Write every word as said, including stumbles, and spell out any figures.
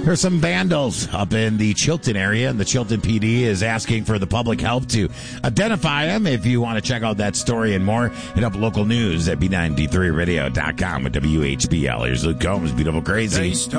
There's some vandals up in the Chilton area, and the Chilton P D is asking for the public help to identify them. If you want to check out that story and more, hit up local news at B ninety-three radio dot com with W H B L. Here's Luke Combs, Beautiful Crazy.